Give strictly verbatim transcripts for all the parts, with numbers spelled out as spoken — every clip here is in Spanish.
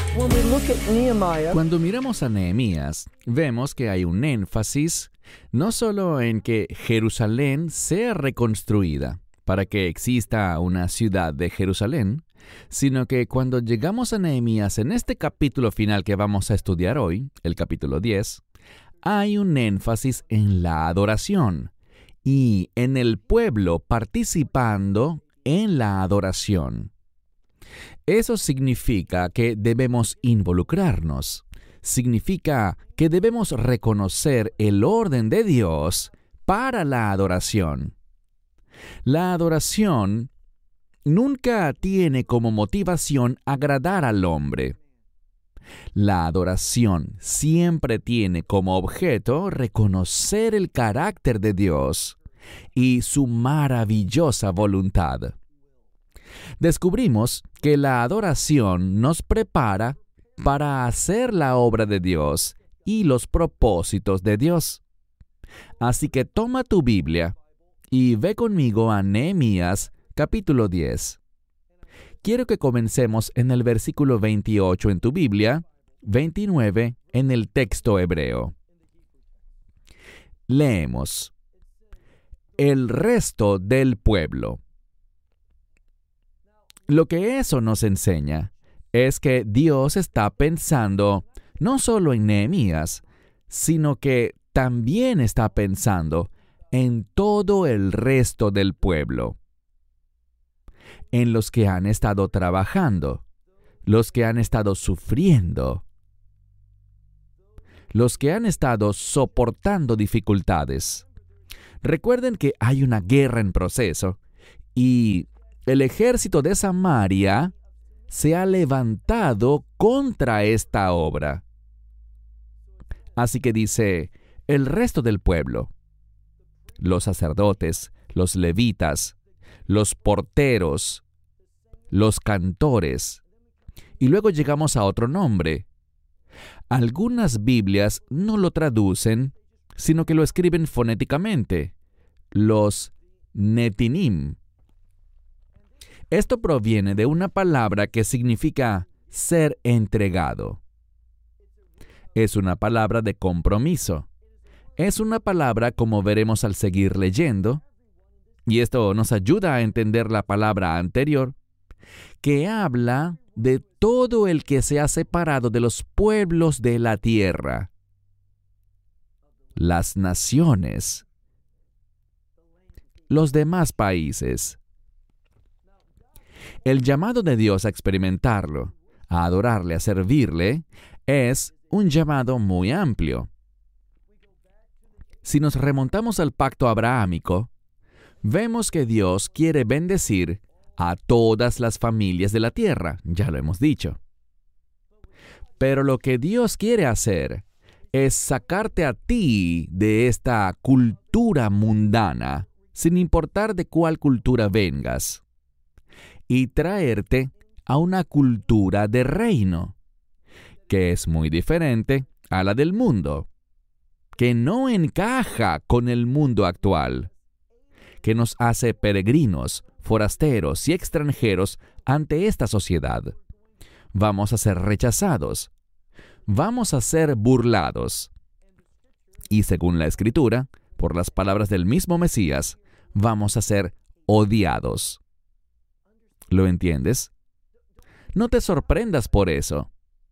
When we look at Nehemiah, Cuando miramos a Nehemías, vemos que hay un énfasis no solo en que Jerusalén sea reconstruida para que exista una ciudad de Jerusalén, sino que cuando llegamos a Nehemías en este capítulo final que vamos a estudiar hoy, el capítulo diez, hay un énfasis en la adoración y en el pueblo participando en la adoración. Eso significa que debemos involucrarnos. Significa que debemos reconocer el orden de Dios para la adoración. La adoración nunca tiene como motivación agradar al hombre. La adoración siempre tiene como objeto reconocer el carácter de Dios y su maravillosa voluntad. Descubrimos que la adoración nos prepara para hacer la obra de Dios y los propósitos de Dios. Así que toma tu Biblia y ve conmigo a Nehemías capítulo diez. Quiero que comencemos en el versículo veintiocho en tu Biblia, veintinueve en el texto hebreo. Leemos: el resto del pueblo. Lo que eso nos enseña es que Dios está pensando no solo en Nehemías, sino que también está pensando en todo el resto del pueblo, en los que han estado trabajando, los que han estado sufriendo, los que han estado soportando dificultades. Recuerden que hay una guerra en proceso y el ejército de Samaria se ha levantado contra esta obra. Así que dice, el resto del pueblo, los sacerdotes, los levitas, los porteros, los cantores. Y luego llegamos a otro nombre. Algunas Biblias no lo traducen, sino que lo escriben fonéticamente, los netinim. Esto proviene de una palabra que significa ser entregado. Es una palabra de compromiso. Es una palabra, como veremos al seguir leyendo, y esto nos ayuda a entender la palabra anterior, que habla de todo el que se ha separado de los pueblos de la tierra, las naciones, los demás países. El llamado de Dios a experimentarlo, a adorarle, a servirle, es un llamado muy amplio. Si nos remontamos al pacto abrahámico, vemos que Dios quiere bendecir a todas las familias de la tierra, ya lo hemos dicho. Pero lo que Dios quiere hacer es sacarte a ti de esta cultura mundana, sin importar de cuál cultura vengas, y traerte a una cultura de reino, que es muy diferente a la del mundo, que no encaja con el mundo actual, que nos hace peregrinos, forasteros y extranjeros ante esta sociedad. Vamos a ser rechazados, vamos a ser burlados, y según la Escritura, por las palabras del mismo Mesías, vamos a ser odiados. ¿Lo entiendes? No te sorprendas por eso.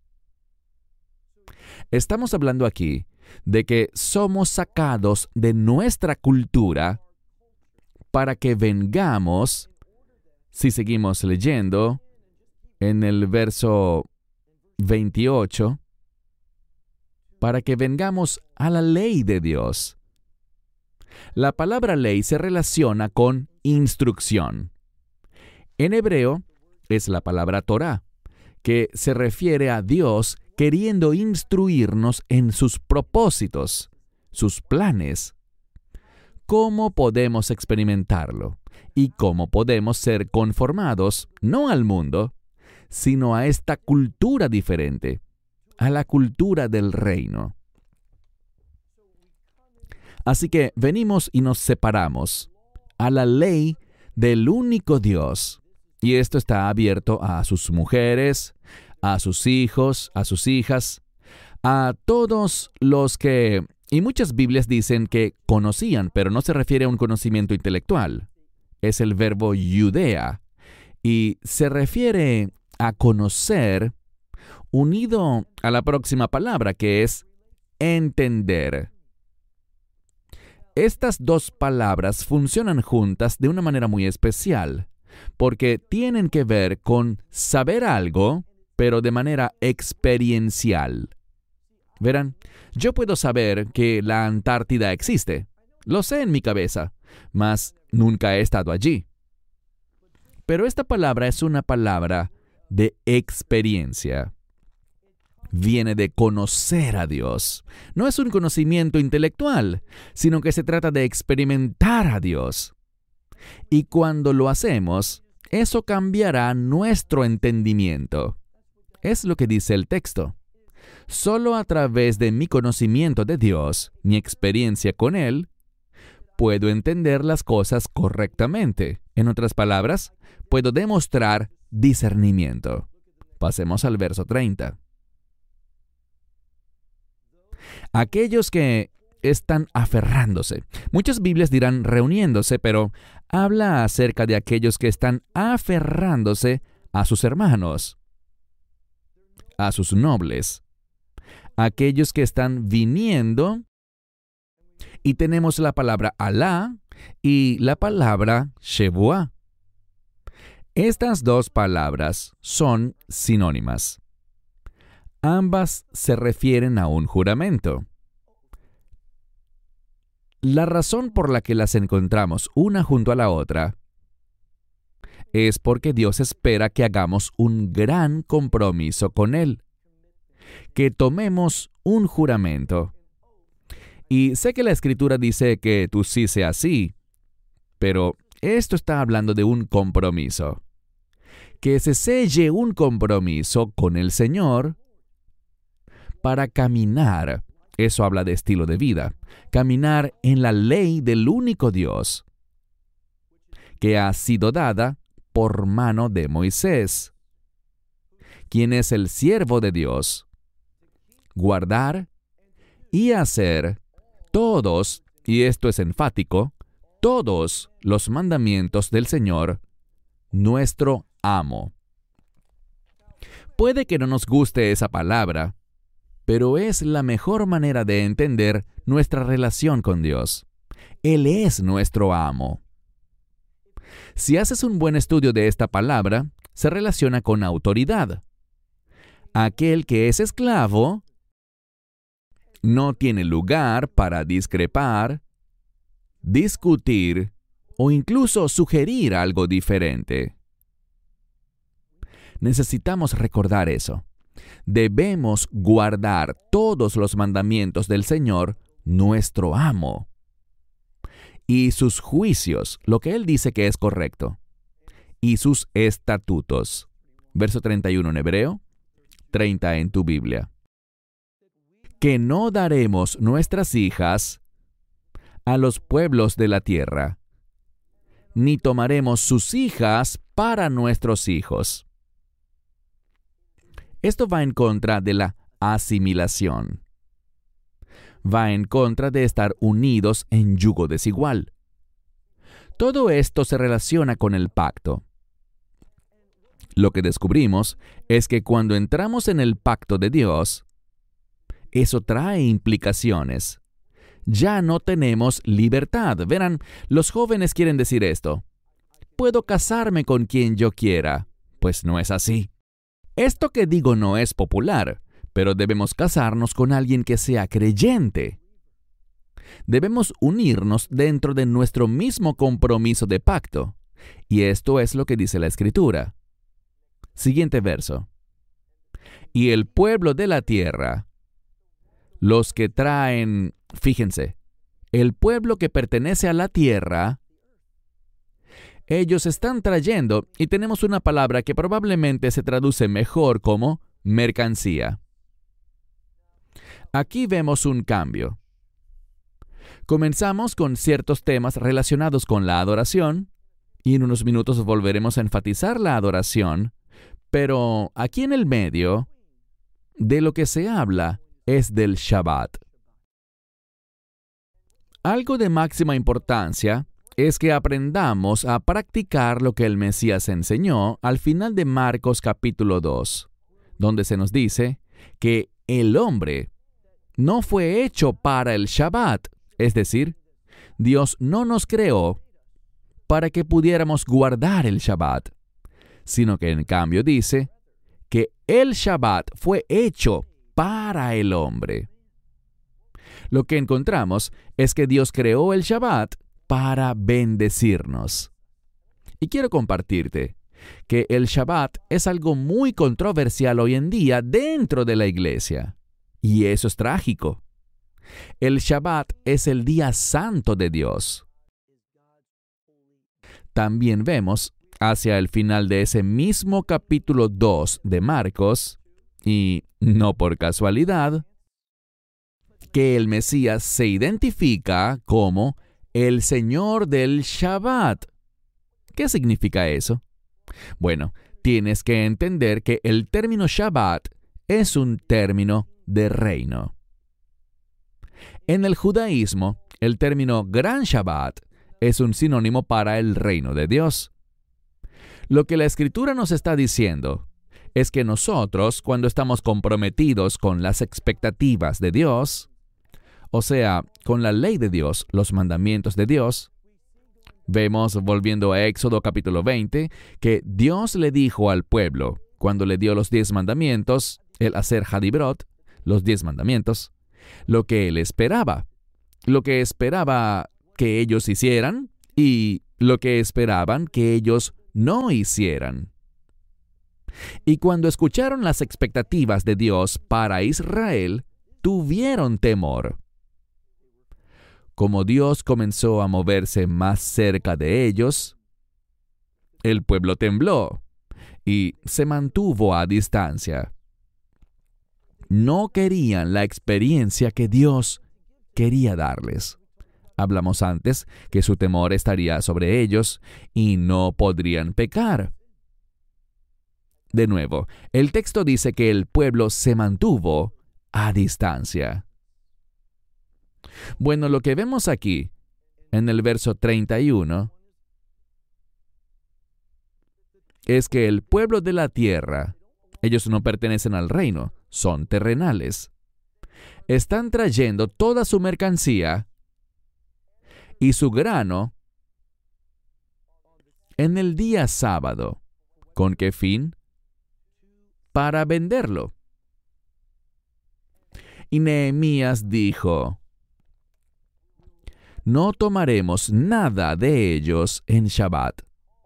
Estamos hablando aquí de que somos sacados de nuestra cultura para que vengamos, si seguimos leyendo, en el verso veintiocho, para que vengamos a la ley de Dios. La palabra ley se relaciona con instrucción. En hebreo es la palabra Torá, que se refiere a Dios queriendo instruirnos en sus propósitos, sus planes. ¿Cómo podemos experimentarlo? ¿Y cómo podemos ser conformados, no al mundo, sino a esta cultura diferente, a la cultura del reino? Así que venimos y nos separamos a la ley del único Dios. Y esto está abierto a sus mujeres, a sus hijos, a sus hijas, a todos los que... Y muchas Biblias dicen que conocían, pero no se refiere a un conocimiento intelectual. Es el verbo iudea, y se refiere a conocer unido a la próxima palabra, que es entender. Estas dos palabras funcionan juntas de una manera muy especial, porque tienen que ver con saber algo, pero de manera experiencial. Verán, yo puedo saber que la Antártida existe. Lo sé en mi cabeza, mas nunca he estado allí. Pero esta palabra es una palabra de experiencia. Viene de conocer a Dios. No es un conocimiento intelectual, sino que se trata de experimentar a Dios. Y cuando lo hacemos, eso cambiará nuestro entendimiento. Es lo que dice el texto. Solo a través de mi conocimiento de Dios, mi experiencia con Él, puedo entender las cosas correctamente. En otras palabras, puedo demostrar discernimiento. Pasemos al verso treinta. Aquellos que están aferrándose. Muchas Biblias dirán reuniéndose, pero habla acerca de aquellos que están aferrándose a sus hermanos, a sus nobles, aquellos que están viniendo, y tenemos la palabra Alá y la palabra Shebuá. Estas dos palabras son sinónimas. Ambas se refieren a un juramento. La razón por la que las encontramos una junto a la otra es porque Dios espera que hagamos un gran compromiso con Él, que tomemos un juramento. Y sé que la Escritura dice que tú sí seas así, pero esto está hablando de un compromiso. Que se selle un compromiso con el Señor para caminar. Eso habla de estilo de vida. Caminar en la ley del único Dios, que ha sido dada por mano de Moisés, quien es el siervo de Dios. Guardar y hacer todos, y esto es enfático, todos los mandamientos del Señor, nuestro amo. Puede que no nos guste esa palabra, pero es la mejor manera de entender nuestra relación con Dios. Él es nuestro amo. Si haces un buen estudio de esta palabra, se relaciona con autoridad. Aquel que es esclavo no tiene lugar para discrepar, discutir o incluso sugerir algo diferente. Necesitamos recordar eso. Debemos guardar todos los mandamientos del Señor, nuestro amo, y sus juicios, lo que Él dice que es correcto, y sus estatutos. Verso treinta y uno en hebreo, treinta en tu Biblia. Que no daremos nuestras hijas a los pueblos de la tierra, ni tomaremos sus hijas para nuestros hijos. Esto va en contra de la asimilación. Va en contra de estar unidos en yugo desigual. Todo esto se relaciona con el pacto. Lo que descubrimos es que cuando entramos en el pacto de Dios, eso trae implicaciones. Ya no tenemos libertad. Verán, los jóvenes quieren decir esto. Puedo casarme con quien yo quiera. Pues no es así. Esto que digo no es popular, pero debemos casarnos con alguien que sea creyente. Debemos unirnos dentro de nuestro mismo compromiso de pacto, y esto es lo que dice la Escritura. Siguiente verso. Y el pueblo de la tierra, los que traen, fíjense, el pueblo que pertenece a la tierra, ellos están trayendo, y tenemos una palabra que probablemente se traduce mejor como mercancía. Aquí vemos un cambio. Comenzamos con ciertos temas relacionados con la adoración, y en unos minutos volveremos a enfatizar la adoración, Pero aquí en el medio, de lo que se habla es del Shabbat. Algo de máxima importancia es que aprendamos a practicar lo que el Mesías enseñó al final de Marcos capítulo dos, donde se nos dice que el hombre no fue hecho para el Shabbat, es decir, Dios no nos creó para que pudiéramos guardar el Shabbat, sino que en cambio dice que el Shabbat fue hecho para el hombre. Lo que encontramos es que Dios creó el Shabbat para bendecirnos. Y quiero compartirte que el Shabbat es algo muy controversial hoy en día dentro de la iglesia. Y eso es trágico. El Shabbat es el día santo de Dios. También vemos hacia el final de ese mismo capítulo dos de Marcos, y no por casualidad, que el Mesías se identifica como el Señor del Shabbat. ¿Qué significa eso? Bueno, tienes que entender que el término Shabbat es un término de reino. En el judaísmo, el término Gran Shabbat es un sinónimo para el reino de Dios. Lo que la Escritura nos está diciendo es que nosotros, cuando estamos comprometidos con las expectativas de Dios, o sea, con la ley de Dios, los mandamientos de Dios, vemos, volviendo a Éxodo capítulo veinte, que Dios le dijo al pueblo, cuando le dio los diez mandamientos, el hacer Hadibrot, los diez mandamientos, lo que él esperaba, lo que esperaba que ellos hicieran y lo que esperaban que ellos no hicieran. Y cuando escucharon las expectativas de Dios para Israel, tuvieron temor. Como Dios comenzó a moverse más cerca de ellos, el pueblo tembló y se mantuvo a distancia. No querían la experiencia que Dios quería darles. Hablamos antes que su temor estaría sobre ellos y no podrían pecar. De nuevo, el texto dice que el pueblo se mantuvo a distancia. Bueno, lo que vemos aquí, en el verso treinta y uno, es que el pueblo de la tierra, ellos no pertenecen al reino, son terrenales. Están trayendo toda su mercancía y su grano en el día sábado. ¿Con qué fin? Para venderlo. Y Nehemías dijo: no tomaremos nada de ellos en Shabbat,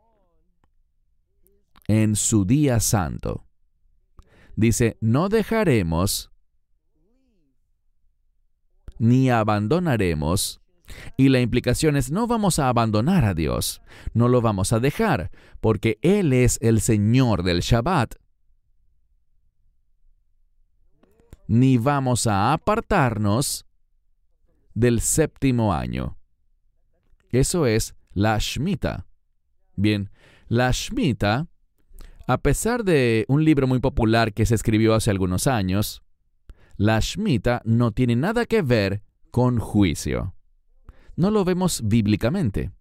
en su día santo. Dice, no dejaremos ni abandonaremos. Y la implicación es, no vamos a abandonar a Dios, no lo vamos a dejar, porque Él es el Señor del Shabbat. Ni vamos a apartarnos del séptimo año. Eso es la Shemitah. Bien, la Shemitah, a pesar de un libro muy popular que se escribió hace algunos años, la Shemitah no tiene nada que ver con juicio. No lo vemos bíblicamente.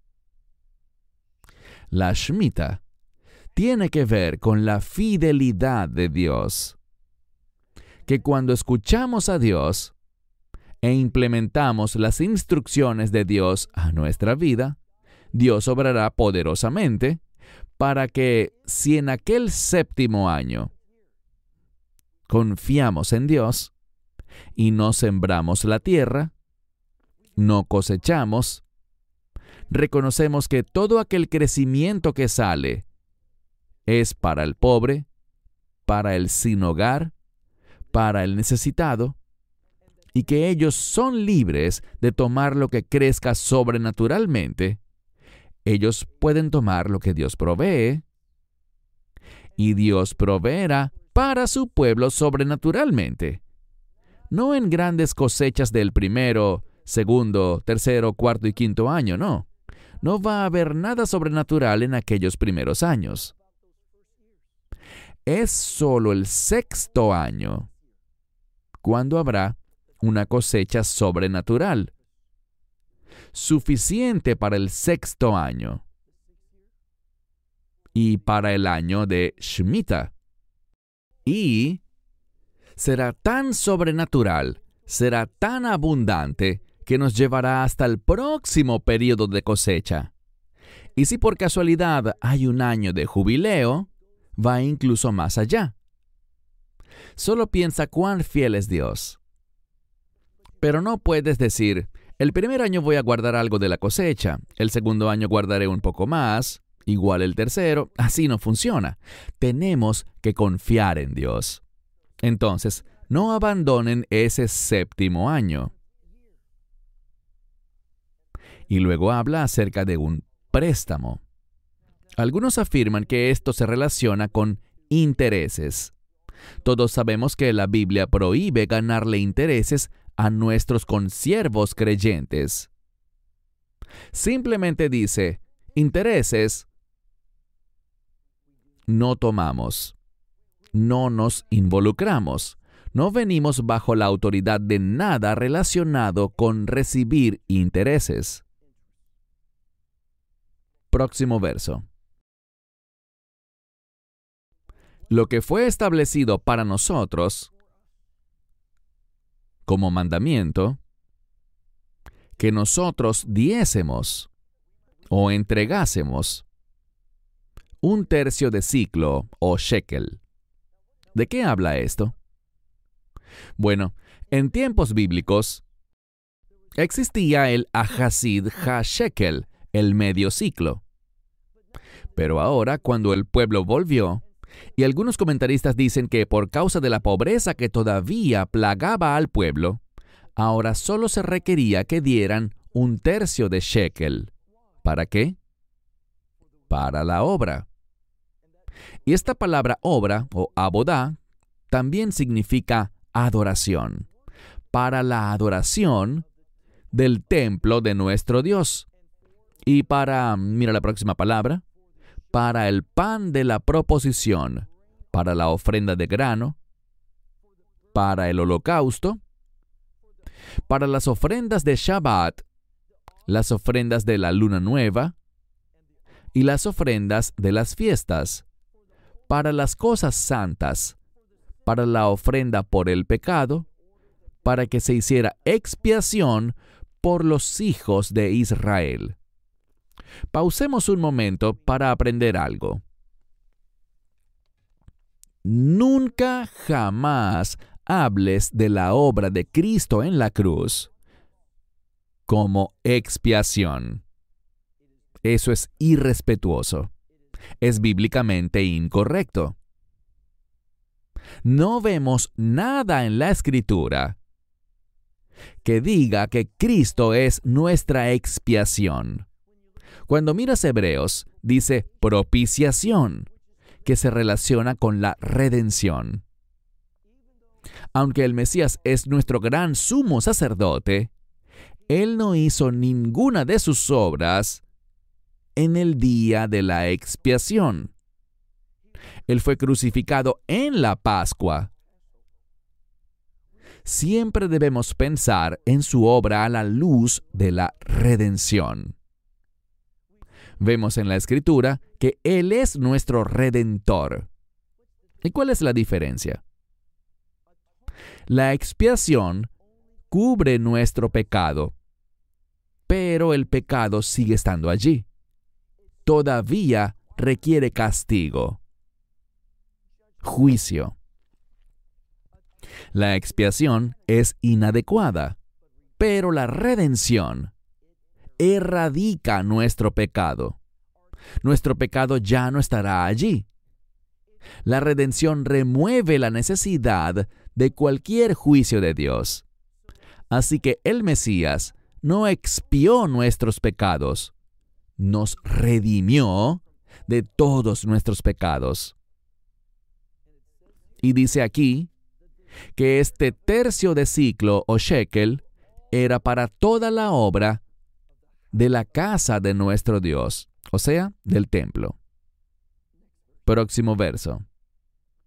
La Shemitah tiene que ver con la fidelidad de Dios. Que cuando escuchamos a Dios e implementamos las instrucciones de Dios a nuestra vida, Dios obrará poderosamente para que, si en aquel séptimo año confiamos en Dios y no sembramos la tierra, no cosechamos, reconocemos que todo aquel crecimiento que sale es para el pobre, para el sin hogar, para el necesitado, y que ellos son libres de tomar lo que crezca sobrenaturalmente. Ellos pueden tomar lo que Dios provee, y Dios proveerá para su pueblo sobrenaturalmente. No en grandes cosechas del primero, segundo, tercero, cuarto y quinto año, no. No va a haber nada sobrenatural en aquellos primeros años. es solo el sexto año, cuando habrá una cosecha sobrenatural, suficiente para el sexto año y para el año de Shemitah. Y será tan sobrenatural, será tan abundante, que nos llevará hasta el próximo período de cosecha. Y si por casualidad hay un año de jubileo, va incluso más allá. Solo piensa cuán fiel es Dios. Pero no puedes decir, el primer año voy a guardar algo de la cosecha, el segundo año guardaré un poco más, igual el tercero. Así no funciona. Tenemos que confiar en Dios. Entonces, no abandonen ese séptimo año. Y luego habla acerca de un préstamo. Algunos afirman que esto se relaciona con intereses. Todos sabemos que la Biblia prohíbe ganarle intereses a nuestros consiervos creyentes. Simplemente dice, intereses no tomamos, no nos involucramos, no venimos bajo la autoridad de nada relacionado con recibir intereses. Próximo verso. Lo que fue establecido para nosotros como mandamiento, que nosotros diésemos o entregásemos un tercio de siclo o shekel. ¿De qué habla esto? Bueno, en tiempos bíblicos existía el ahasid ha-shekel, el medio ciclo. Pero ahora, cuando el pueblo volvió, y algunos comentaristas dicen que por causa de la pobreza que todavía plagaba al pueblo, ahora solo se requería que dieran un tercio de shekel. ¿Para qué? Para la obra. Y esta palabra obra, o abodá, también significa adoración. Para la adoración del templo de nuestro Dios. Y para, mira la próxima palabra, para el pan de la proposición, para la ofrenda de grano, para el holocausto, para las ofrendas de Shabbat, las ofrendas de la luna nueva y las ofrendas de las fiestas, para las cosas santas, para la ofrenda por el pecado, para que se hiciera expiación por los hijos de Israel. Pausemos un momento para aprender algo. Nunca jamás hables de la obra de Cristo en la cruz como expiación. Eso es irrespetuoso. Es bíblicamente incorrecto. No vemos nada en la Escritura que diga que Cristo es nuestra expiación. Cuando miras Hebreos, dice propiciación, que se relaciona con la redención. Aunque el Mesías es nuestro gran sumo sacerdote, Él no hizo ninguna de sus obras en el día de la expiación. Él fue crucificado en la Pascua. Siempre debemos pensar en su obra a la luz de la redención. Vemos en la Escritura que Él es nuestro Redentor. ¿Y cuál es la diferencia? La expiación cubre nuestro pecado, pero el pecado sigue estando allí. Todavía requiere castigo, juicio. La expiación es inadecuada, pero la redención erradica nuestro pecado. Nuestro pecado ya no estará allí. La redención remueve la necesidad de cualquier juicio de Dios. Así que el Mesías no expió nuestros pecados, nos redimió de todos nuestros pecados. Y dice aquí que este tercio de siclo o shekel era para toda la obra de la casa de nuestro Dios, o sea, del templo. Próximo verso.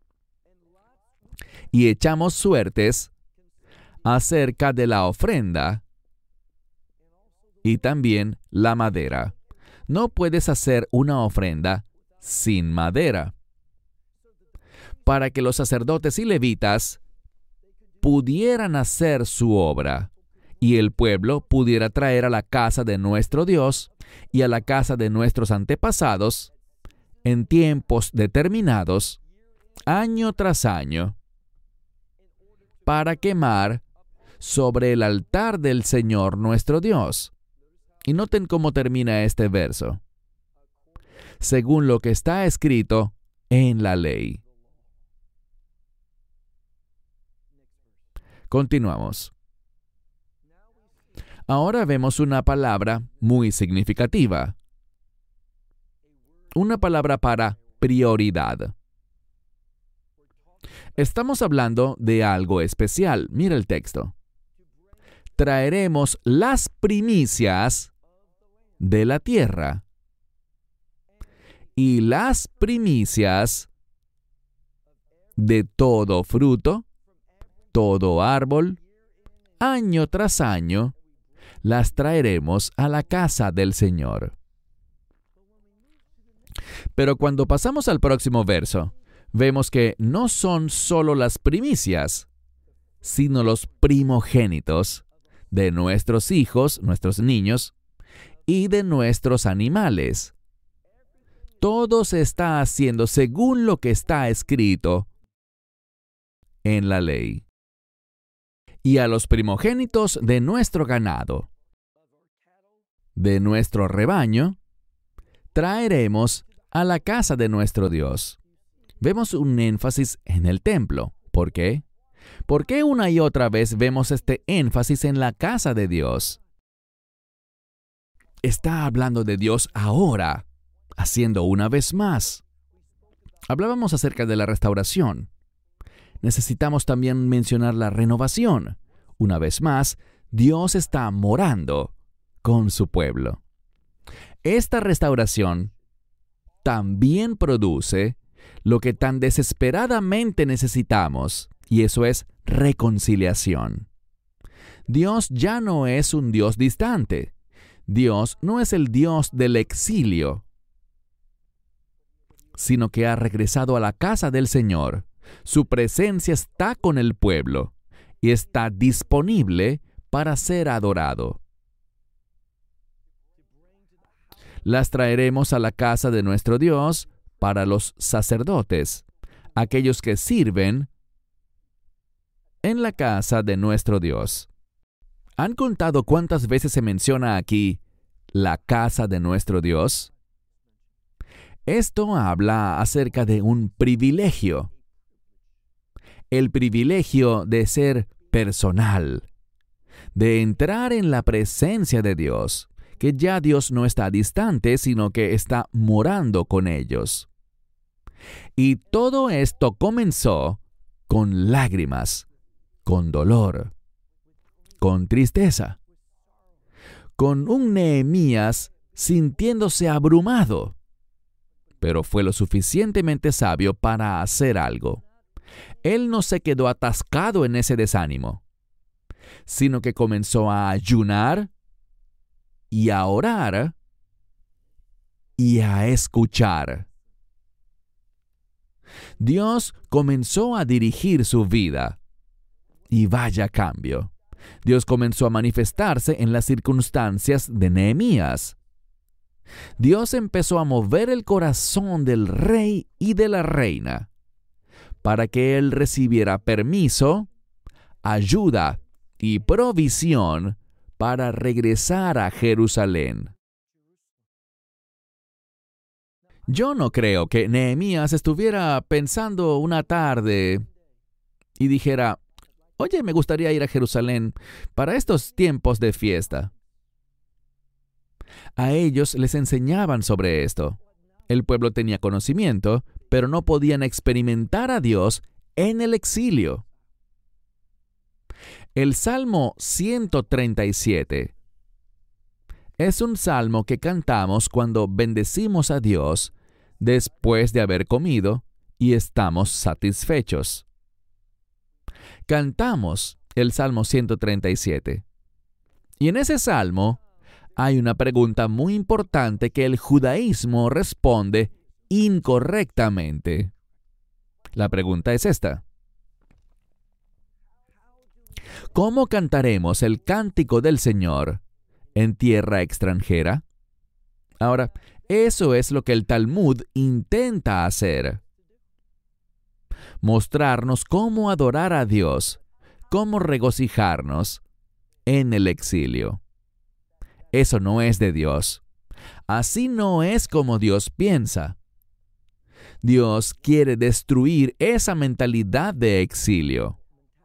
y echamos suertes acerca de la ofrenda y también la madera. No puedes hacer una ofrenda sin madera. Para que los sacerdotes y levitas pudieran hacer su obra y el pueblo pudiera traer a la casa de nuestro Dios y a la casa de nuestros antepasados en tiempos determinados, año tras año, para quemar sobre el altar del Señor nuestro Dios. Y noten cómo termina este verso. Según lo que está escrito en la ley. Continuamos. Ahora vemos una palabra muy significativa. Una palabra para prioridad. Estamos hablando de algo especial. Mira el texto. Traeremos las primicias de la tierra. Y las primicias de todo fruto, todo árbol, año tras año, las traeremos a la casa del Señor. Pero cuando pasamos al próximo verso, vemos que no son solo las primicias, sino los primogénitos de nuestros hijos, nuestros niños, y de nuestros animales. Todo se está haciendo según lo que está escrito en la ley. Y a los primogénitos de nuestro ganado, de nuestro rebaño, traeremos a la casa de nuestro Dios. Vemos un énfasis en el templo. ¿Por qué? ¿Por qué una y otra vez vemos este énfasis en la casa de Dios? Está hablando de Dios ahora, haciendo una vez más. Hablábamos acerca de la restauración. Necesitamos también mencionar la renovación. Una vez más, Dios está morando con su pueblo. Esta restauración también produce lo que tan desesperadamente necesitamos, y eso es reconciliación. Dios ya no es un Dios distante. Dios no es el Dios del exilio, sino que ha regresado a la casa del Señor. Su presencia está con el pueblo y está disponible para ser adorado. Las traeremos a la casa de nuestro Dios para los sacerdotes, aquellos que sirven en la casa de nuestro Dios. ¿Han contado cuántas veces se menciona aquí la casa de nuestro Dios? Esto habla acerca de un privilegio. El privilegio de ser personal, de entrar en la presencia de Dios, que ya Dios no está distante, sino que está morando con ellos. Y todo esto comenzó con lágrimas, con dolor, con tristeza, con un Nehemías sintiéndose abrumado, pero fue lo suficientemente sabio para hacer algo. Él no se quedó atascado en ese desánimo, sino que comenzó a ayunar y a orar y a escuchar. Dios comenzó a dirigir su vida. Y vaya cambio. Dios comenzó a manifestarse en las circunstancias de Nehemías. Dios empezó a mover el corazón del rey y de la reina para que él recibiera permiso, ayuda y provisión para regresar a Jerusalén. Yo no creo que Nehemías estuviera pensando una tarde y dijera: oye, me gustaría ir a Jerusalén para estos tiempos de fiesta. A ellos les enseñaban sobre esto. El pueblo tenía conocimiento, pero no podían experimentar a Dios en el exilio. El Salmo ciento treinta y siete es un salmo que cantamos cuando bendecimos a Dios después de haber comido y estamos satisfechos. cantamos el Salmo ciento treinta y siete. Y en ese salmo hay una pregunta muy importante que el judaísmo responde incorrectamente. La pregunta es esta: ¿cómo cantaremos el cántico del Señor en tierra extranjera? Ahora, eso es lo que el Talmud intenta hacer. Mostrarnos cómo adorar a Dios, cómo regocijarnos en el exilio. Eso no es de Dios. Así no es como Dios piensa. Dios quiere destruir esa mentalidad de exilio.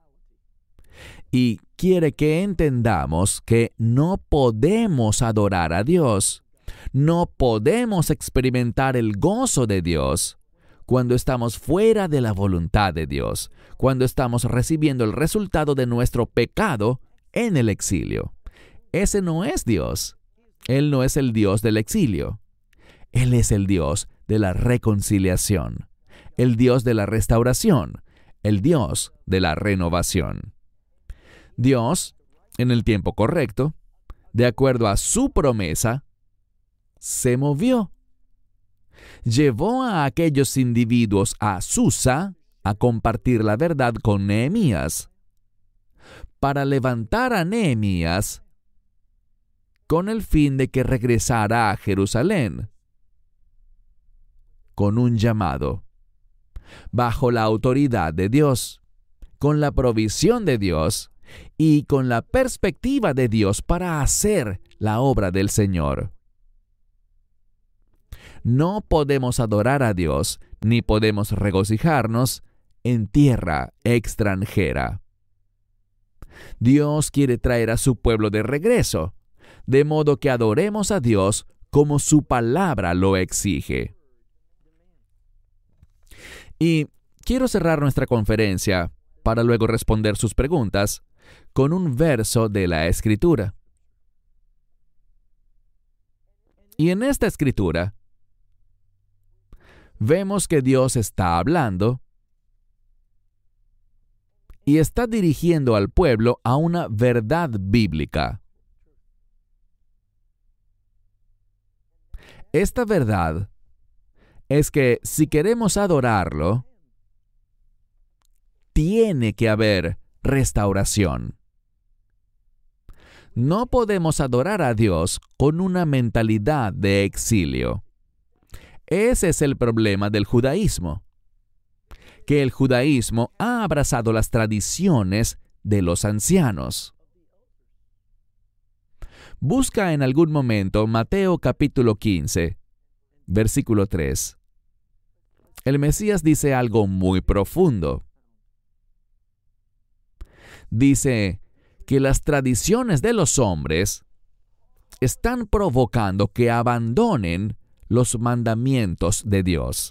Y quiere que entendamos que no podemos adorar a Dios, no podemos experimentar el gozo de Dios cuando estamos fuera de la voluntad de Dios, cuando estamos recibiendo el resultado de nuestro pecado en el exilio. Ese no es Dios. Él no es el Dios del exilio. Él es el Dios de la reconciliación, el Dios de la restauración, el Dios de la renovación. Dios, en el tiempo correcto, de acuerdo a su promesa, se movió. Llevó a aquellos individuos a Susa a compartir la verdad con Nehemías, para levantar a Nehemías con el fin de que regresara a Jerusalén, con un llamado, bajo la autoridad de Dios, con la provisión de Dios y con la perspectiva de Dios para hacer la obra del Señor. No podemos adorar a Dios ni podemos regocijarnos en tierra extranjera. Dios quiere traer a su pueblo de regreso, de modo que adoremos a Dios como su palabra lo exige. Y quiero cerrar nuestra conferencia, para luego responder sus preguntas, con un verso de la Escritura. Y en esta Escritura, vemos que Dios está hablando y está dirigiendo al pueblo a una verdad bíblica. Esta verdad es que si queremos adorarlo, tiene que haber restauración. No podemos adorar a Dios con una mentalidad de exilio. Ese es el problema del judaísmo, que el judaísmo ha abrazado las tradiciones de los ancianos. Busca en algún momento Mateo capítulo quince, versículo tres. El Mesías dice algo muy profundo. Dice que las tradiciones de los hombres están provocando que abandonen los mandamientos de Dios.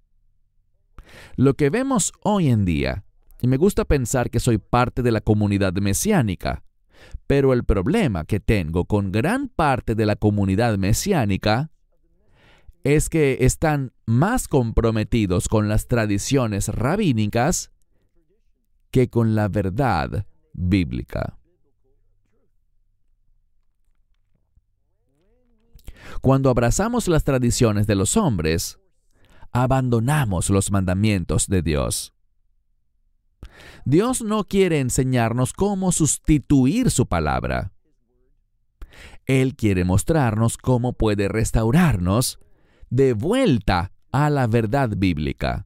Lo que vemos hoy en día, y me gusta pensar que soy parte de la comunidad mesiánica, pero el problema que tengo con gran parte de la comunidad mesiánica es que están más comprometidos con las tradiciones rabínicas que con la verdad bíblica. Cuando abrazamos las tradiciones de los hombres, abandonamos los mandamientos de Dios. Dios no quiere enseñarnos cómo sustituir su palabra. Él quiere mostrarnos cómo puede restaurarnos de vuelta a la verdad bíblica.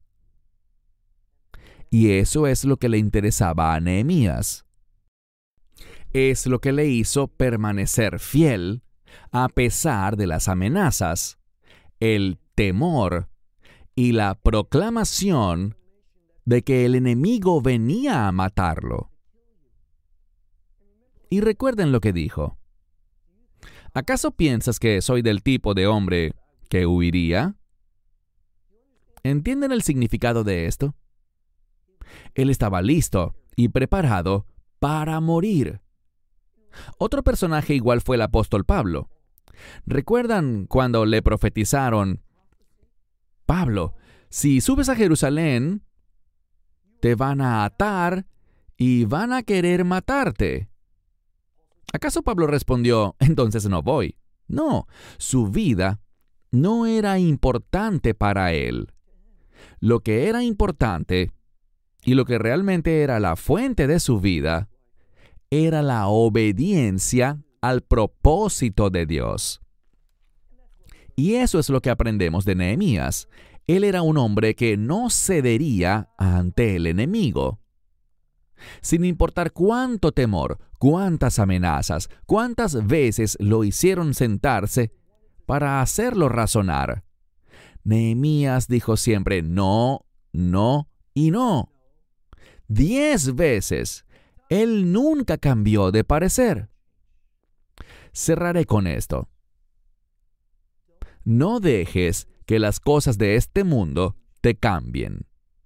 Y eso es lo que le interesaba a Nehemías. Es lo que le hizo permanecer fiel a pesar de las amenazas, el temor y la proclamación de que el enemigo venía a matarlo. Y recuerden lo que dijo. ¿Acaso piensas que soy del tipo de hombre que huiría? ¿Entienden el significado de esto? Él estaba listo y preparado para morir. Otro personaje igual fue el apóstol Pablo. ¿Recuerdan cuando le profetizaron: Pablo, si subes a Jerusalén, te van a atar y van a querer matarte. ¿Acaso Pablo respondió, entonces no voy? No, su vida no era importante para él. Lo que era importante y lo que realmente era la fuente de su vida era la obediencia al propósito de Dios. Y eso es lo que aprendemos de Nehemías. Él era un hombre que no cedería ante el enemigo. Sin importar cuánto temor, cuántas amenazas, cuántas veces lo hicieron sentarse para hacerlo razonar, Nehemías dijo siempre no, no y no. Diez veces. Él nunca cambió de parecer. Cerraré con esto. No dejes que las cosas de este mundo te cambien.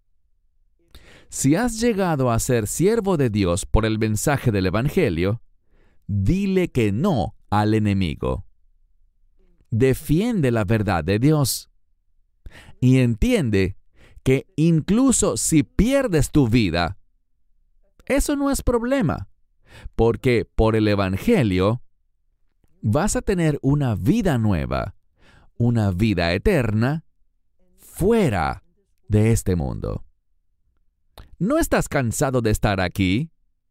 Si has llegado a ser siervo de Dios por el mensaje del Evangelio, dile que no al enemigo. Defiende la verdad de Dios. Y entiende que incluso si pierdes tu vida, eso no es problema, porque por el Evangelio vas a tener una vida nueva, una vida eterna, fuera de este mundo. ¿No estás cansado de estar aquí?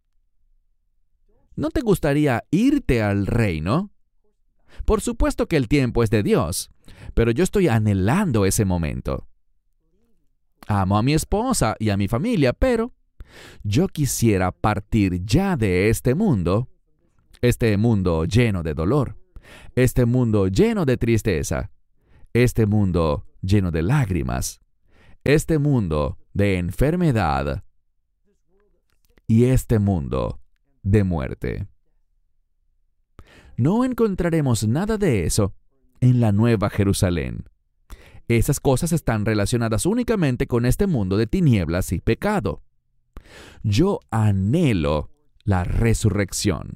¿No te gustaría irte al reino? Por supuesto que el tiempo es de Dios, pero yo estoy anhelando ese momento. Amo a mi esposa y a mi familia, pero yo quisiera partir ya de este mundo, este mundo lleno de dolor, este mundo lleno de tristeza, este mundo lleno de lágrimas, este mundo de enfermedad y este mundo de muerte. No encontraremos nada de eso en la Nueva Jerusalén. Esas cosas están relacionadas únicamente con este mundo de tinieblas y pecado. Yo anhelo la resurrección.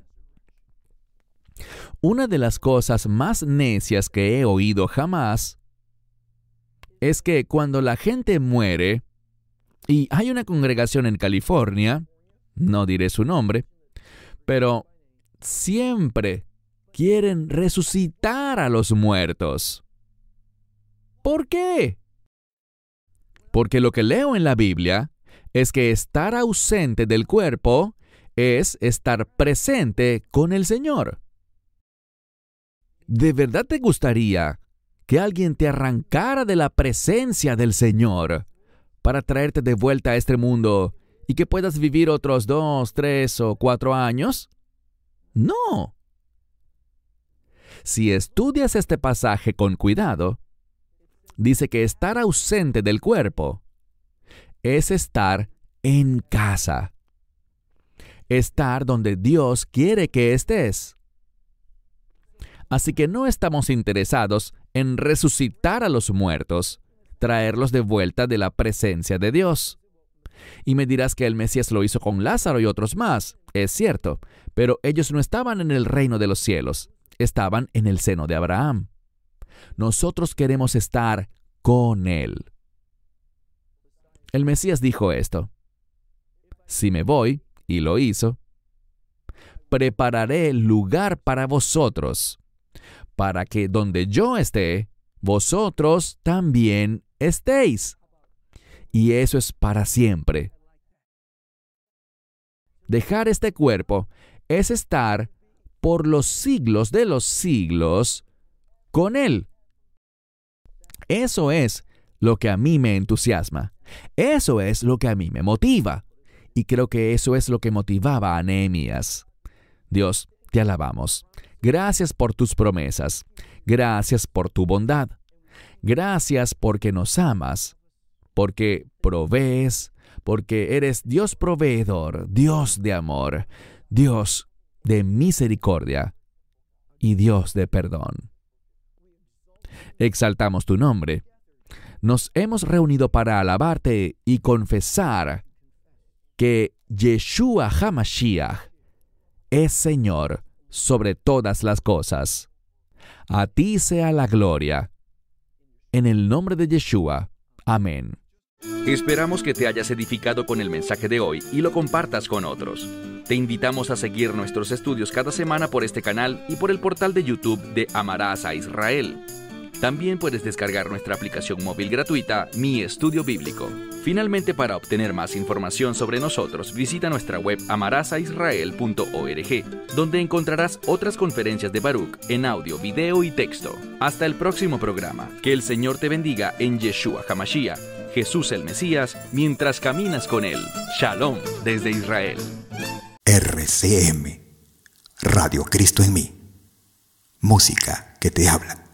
Una de las cosas más necias que he oído jamás es que cuando la gente muere, y hay una congregación en California, no diré su nombre, pero siempre quieren resucitar a los muertos. ¿Por qué? Porque lo que leo en la Biblia es que estar ausente del cuerpo es estar presente con el Señor. ¿De verdad te gustaría que alguien te arrancara de la presencia del Señor para traerte de vuelta a este mundo y que puedas vivir otros dos, tres o cuatro años? No. Si estudias este pasaje con cuidado, dice que estar ausente del cuerpo es estar en casa. Estar donde Dios quiere que estés. Así que no estamos interesados en resucitar a los muertos, traerlos de vuelta de la presencia de Dios. Y me dirás que el Mesías lo hizo con Lázaro y otros más. Es cierto, pero ellos no estaban en el reino de los cielos, estaban en el seno de Abraham. Nosotros queremos estar con Él. El Mesías dijo esto: si me voy, y lo hizo, prepararé lugar para vosotros, para que donde yo esté, vosotros también estéis. Y eso es para siempre. Dejar este cuerpo es estar por los siglos de los siglos con Él. Eso es lo que a mí me entusiasma. Eso es lo que a mí me motiva. Y creo que eso es lo que motivaba a Nehemías. Dios, te alabamos. Gracias por tus promesas. Gracias por tu bondad. Gracias porque nos amas. Porque provees. Porque eres Dios proveedor, Dios de amor, Dios de misericordia y Dios de perdón. Exaltamos tu nombre. Nos hemos reunido para alabarte y confesar que Yeshua HaMashiach es Señor sobre todas las cosas. A ti sea la gloria. En el nombre de Yeshua. Amén. Esperamos que te hayas edificado con el mensaje de hoy y lo compartas con otros. Te invitamos a seguir nuestros estudios cada semana por este canal y por el portal de YouTube de Amarás a Israel. También puedes descargar nuestra aplicación móvil gratuita, Mi Estudio Bíblico. Finalmente, para obtener más información sobre nosotros, visita nuestra web amarás a israel punto org, donde encontrarás otras conferencias de Baruch en audio, video y texto. Hasta el próximo programa. Que el Señor te bendiga en Yeshua HaMashiach, Jesús el Mesías, mientras caminas con Él. Shalom desde Israel. R C M, Radio Cristo en mí. Música que te habla.